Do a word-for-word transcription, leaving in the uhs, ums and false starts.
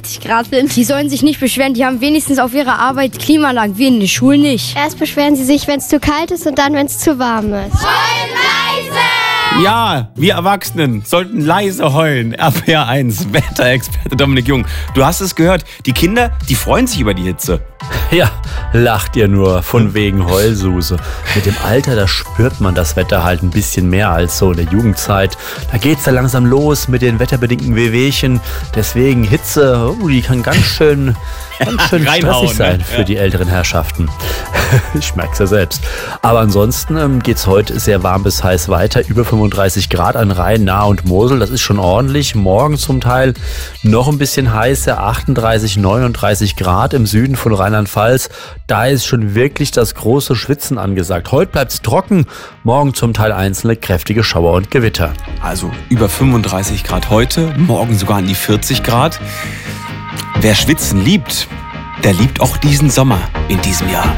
fünfunddreißig Grad sind. Die sollen sich nicht beschweren, die haben wenigstens auf ihrer Arbeit Klimaanlagen, wir in den Schulen nicht. Erst beschweren sie sich, wenn es zu kalt ist und dann, wenn es zu warm ist. Ja, wir Erwachsenen sollten leise heulen. R P R eins, Wetterexperte Dominik Jung. Du hast es gehört, die Kinder, die freuen sich über die Hitze. Ja, lacht ihr nur, von wegen Heulsuse. Mit dem Alter, da spürt man das Wetter halt ein bisschen mehr als so in der Jugendzeit. Da geht's da langsam los mit den wetterbedingten Wehwehchen. Deswegen Hitze, oh, die kann ganz schön, ganz schön stressig sein für die älteren Herrschaften. Ich merk's ja selbst. Aber ansonsten ähm, geht's heute sehr warm bis heiß weiter. Über fünfunddreißig Grad an Rhein, Nahe und Mosel. Das ist schon ordentlich. Morgen zum Teil noch ein bisschen heißer. achtunddreißig, neununddreißig Grad im Süden von Rheinland-Pfalz. Da ist schon wirklich das große Schwitzen angesagt. Heute bleibt's trocken. Morgen zum Teil einzelne kräftige Schauer und Gewitter. Also über fünfunddreißig Grad heute, morgen sogar an die vierzig Grad. Wer Schwitzen liebt, der liebt auch diesen Sommer in diesem Jahr.